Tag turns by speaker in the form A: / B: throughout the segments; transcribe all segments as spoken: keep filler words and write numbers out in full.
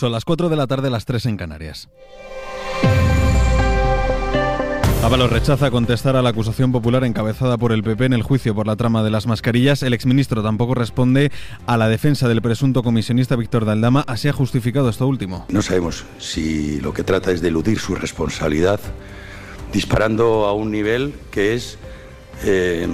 A: Son las cuatro de la tarde, las tres en Canarias. Ábalos rechaza contestar a la acusación popular encabezada por el P P en el juicio por la trama de las mascarillas. El exministro tampoco responde a la defensa del presunto comisionista Víctor de Aldama. Así ha justificado esto último.
B: No sabemos si lo que trata es de eludir su responsabilidad, disparando a un nivel que es eh,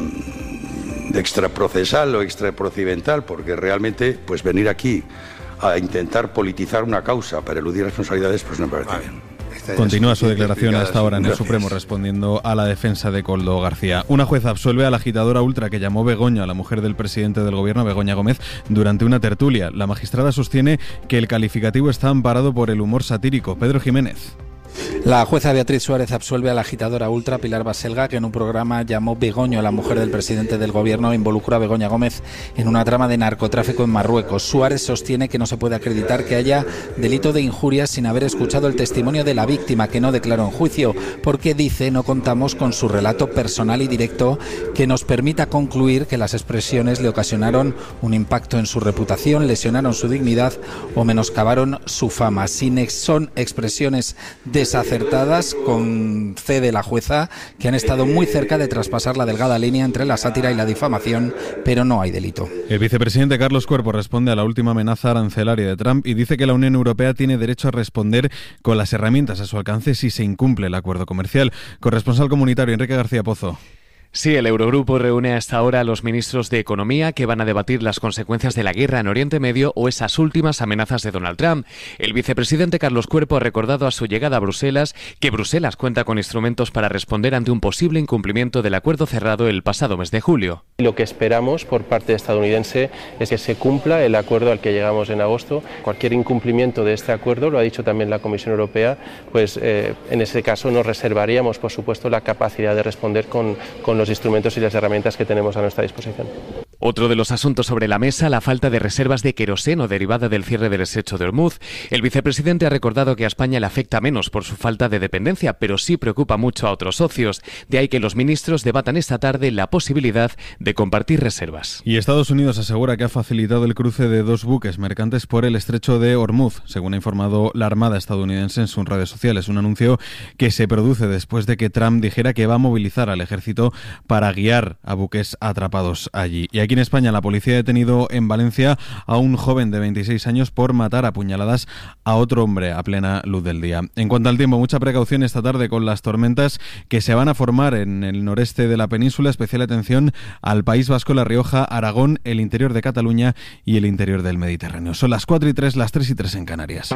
B: extraprocesal o extraprocedimental, porque realmente pues venir aquí a intentar politizar una causa para eludir responsabilidades pues no me parece bien.
A: Continúa su declaración a esta hora en el Supremo respondiendo a la defensa de Koldo García. Una jueza absuelve a la agitadora ultra que llamó Begoña, la mujer del presidente del gobierno, Begoña Gómez, durante una tertulia. La magistrada sostiene que el calificativo está amparado por el humor satírico. Pedro Jiménez.
C: La jueza Beatriz Suárez absuelve a la agitadora ultra Pilar Baselga, que en un programa llamó Begoño a la mujer del presidente del gobierno e involucró a Begoña Gómez en una trama de narcotráfico en Marruecos. Suárez sostiene que no se puede acreditar que haya delito de injurias sin haber escuchado el testimonio de la víctima, que no declaró en juicio, porque dice no contamos con su relato personal y directo que nos permita concluir que las expresiones le ocasionaron un impacto en su reputación, lesionaron su dignidad o menoscabaron su fama. Si son expresiones de desacertadas, concede la jueza que han estado muy cerca de traspasar la delgada línea entre la sátira y la difamación, pero no hay delito.
A: El vicepresidente Carlos Cuerpo responde a la última amenaza arancelaria de Trump y dice que la Unión Europea tiene derecho a responder con las herramientas a su alcance si se incumple el acuerdo comercial. Corresponsal comunitario Enrique García Pozo.
D: Sí, el Eurogrupo reúne hasta ahora a los ministros de Economía que van a debatir las consecuencias de la guerra en Oriente Medio o esas últimas amenazas de Donald Trump. El vicepresidente Carlos Cuerpo ha recordado a su llegada a Bruselas que Bruselas cuenta con instrumentos para responder ante un posible incumplimiento del acuerdo cerrado el pasado mes de julio.
E: Lo que esperamos por parte estadounidense es que se cumpla el acuerdo al que llegamos en agosto. Cualquier incumplimiento de este acuerdo, lo ha dicho también la Comisión Europea, pues eh, en ese caso nos reservaríamos, por supuesto, la capacidad de responder con, con los instrumentos y las herramientas que tenemos a nuestra disposición.
D: Otro de los asuntos sobre la mesa, la falta de reservas de queroseno derivada del cierre del estrecho de Hormuz. El vicepresidente ha recordado que a España le afecta menos por su falta de dependencia, pero sí preocupa mucho a otros socios. De ahí que los ministros debatan esta tarde la posibilidad de compartir reservas.
A: Y Estados Unidos asegura que ha facilitado el cruce de dos buques mercantes por el estrecho de Hormuz, según ha informado la Armada estadounidense en sus redes sociales. Un anuncio que se produce después de que Trump dijera que va a movilizar al ejército para guiar a buques atrapados allí. Y aquí en España la policía ha detenido en Valencia a un joven de veintiséis años por matar a puñaladas a otro hombre a plena luz del día. En cuanto al tiempo, mucha precaución esta tarde con las tormentas que se van a formar en el noreste de la península. Especial atención al País Vasco, La Rioja, Aragón, el interior de Cataluña y el interior del Mediterráneo. Son las cuatro y tres, las tres y tres en Canarias.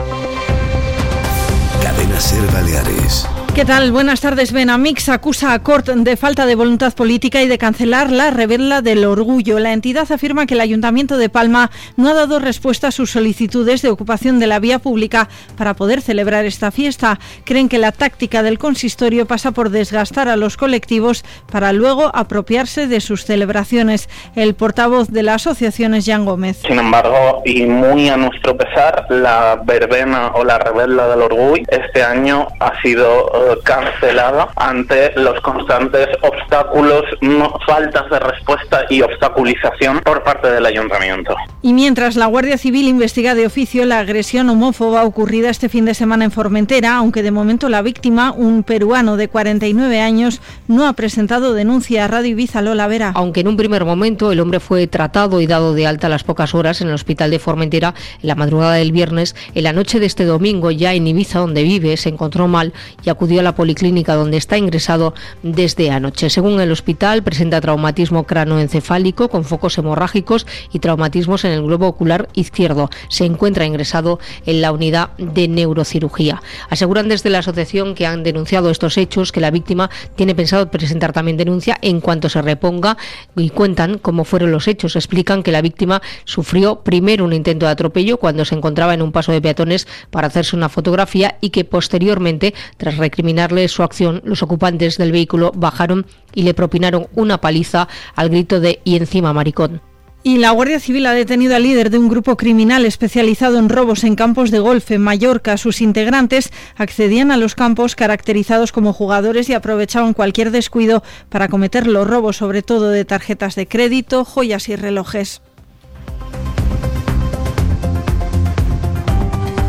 F: Cadena Ser Baleares.
G: ¿Qué tal? Buenas tardes. Benamix acusa a Cort de falta de voluntad política y de cancelar la Rebelda del Orgullo. La entidad afirma que el Ayuntamiento de Palma no ha dado respuesta a sus solicitudes de ocupación de la vía pública para poder celebrar esta fiesta. Creen que la táctica del consistorio pasa por desgastar a los colectivos para luego apropiarse de sus celebraciones. El portavoz de la asociación es Jan Gómez.
H: Sin embargo, y muy a nuestro pesar, la verbena o la Rebelda del Orgullo este año ha sido cancelada ante los constantes obstáculos, no, faltas de respuesta y obstaculización por parte del ayuntamiento.
G: Y mientras la Guardia Civil investiga de oficio la agresión homófoba ocurrida este fin de semana en Formentera, aunque de momento la víctima, un peruano de cuarenta y nueve años, no ha presentado denuncia a Radio Ibiza. Lola Vera.
I: Aunque en un primer momento el hombre fue tratado y dado de alta a las pocas horas en el hospital de Formentera en la madrugada del viernes, en la noche de este domingo ya en Ibiza, donde vive, se encontró mal y acudió a la policlínica donde está ingresado desde anoche. Según el hospital, presenta traumatismo cranoencefálico con focos hemorrágicos y traumatismos en el globo ocular izquierdo. Se encuentra ingresado en la unidad de neurocirugía. Aseguran desde la asociación que han denunciado estos hechos, que la víctima tiene pensado presentar también denuncia en cuanto se reponga, y cuentan cómo fueron los hechos. Explican que la víctima sufrió primero un intento de atropello cuando se encontraba en un paso de peatones para hacerse una fotografía y que posteriormente, tras recriminarle su acción, los ocupantes del vehículo bajaron y le propinaron una paliza al grito de "y encima maricón".
G: Y la Guardia Civil ha detenido al líder de un grupo criminal especializado en robos en campos de golf en Mallorca. Sus integrantes accedían a los campos caracterizados como jugadores y aprovechaban cualquier descuido para cometer los robos, sobre todo de tarjetas de crédito, joyas y relojes.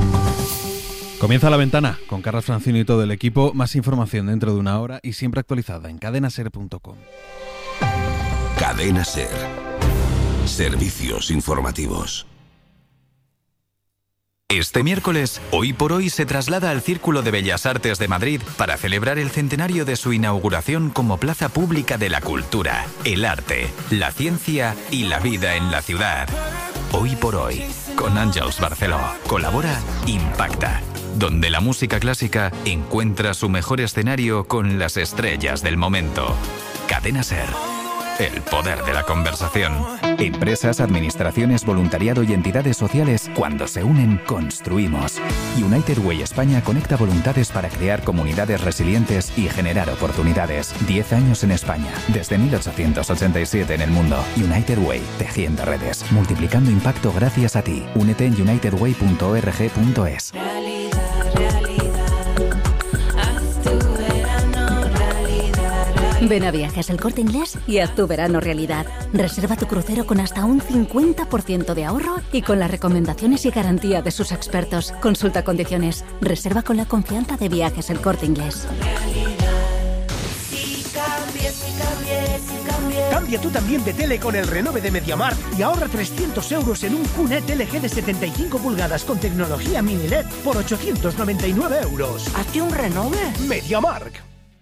A: Comienza La Ventana con Carlos Francino y todo el equipo. Más información dentro de una hora y siempre actualizada en cadena ser punto com.
F: Cadena Ser. Servicios informativos.
J: Este miércoles, Hoy por Hoy se traslada al Círculo de Bellas Artes de Madrid para celebrar el centenario de su inauguración como plaza pública de la cultura, el arte, la ciencia y la vida en la ciudad. Hoy por Hoy, con Àngels Barceló. Colabora Impacta, donde la música clásica encuentra su mejor escenario con las estrellas del momento. Cadena Ser. El poder de la conversación. Empresas, administraciones, voluntariado y entidades sociales, cuando se unen, construimos. United Way España conecta voluntades para crear comunidades resilientes y generar oportunidades. Diez años en España, desde mil ochocientos ochenta y siete en el mundo. United Way, tejiendo redes, multiplicando impacto gracias a ti. Únete en united way punto org punto es.
K: Ven a Viajes El Corte Inglés y haz tu verano realidad. Reserva tu crucero con hasta un cincuenta por ciento de ahorro y con las recomendaciones y garantía de sus expertos. Consulta condiciones. Reserva con la confianza de Viajes El Corte Inglés.
L: Cambia tú también de tele con el renove de MediaMarkt y ahorra trescientos euros en un Q NET L G de setenta y cinco pulgadas con tecnología mini L E D por ochocientos noventa y nueve euros.
M: ¿Hazte un renove?
L: MediaMarkt.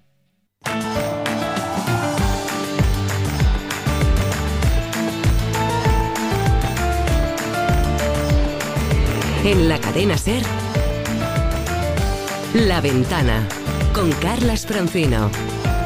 N: En la cadena Ser, La Ventana, con Carlas Francino.